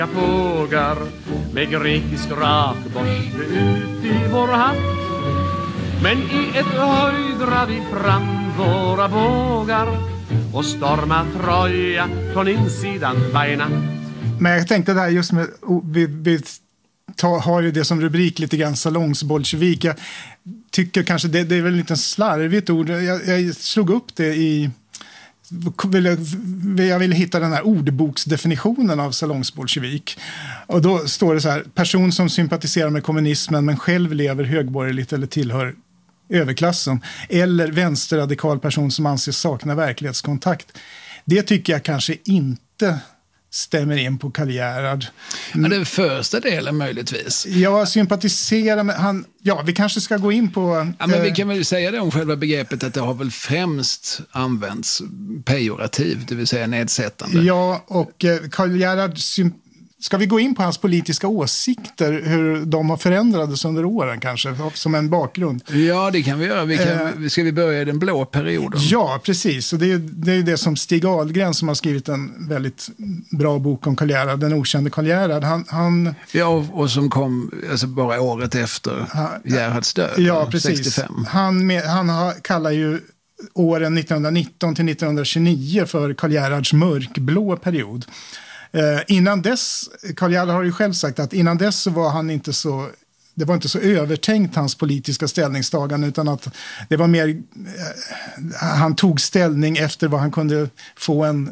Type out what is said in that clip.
Fågar med grekisk rakborste ut i vår hatt. Men i ett höjd drar vi fram våra bågar och stormar Troja från insidan varje natt. Men jag tänkte där just med, vi har ju det som rubrik lite grann salongsbolsjevik. Jag tycker kanske det är väl lite slarvigt ord. Jag slog upp det jag ville hitta den här ordboksdefinitionen av salongsbolsjevik. Och då står det så här: person som sympatiserar med kommunismen men själv lever högborgerligt eller tillhör överklassen, eller vänsterradikal person som anses sakna verklighetskontakt. Det tycker jag kanske inte stämmer in på Karl Gerhard. Ja, det är första delen möjligtvis. Jag sympatiserar med han. Ja, vi kanske ska gå in på... Ja, men vi kan väl säga det om själva begreppet att det har väl främst använts pejorativt, det vill säga nedsättande. Ja, och Karl Gerhard... Ska vi gå in på hans politiska åsikter, hur de har förändrats under åren kanske, som en bakgrund? Ja, det kan vi göra. Ska vi börja i den blå perioden? Ja, precis. Och det är det som Stig Ahlgren, som har skrivit en väldigt bra bok om Karl Gerhard, Den okände Karl Gerhard. Han... Ja, och som kom alltså bara året efter Gerhards död. Ja, precis. 65. Han kallar ju åren 1919 till 1929 för Karl Gerhards mörkblå period. Innan dess, Karl Gerhard har ju själv sagt att innan dess så var han inte så, det var inte så övertänkt hans politiska ställningstagande, utan att det var mer, han tog ställning efter vad han kunde få en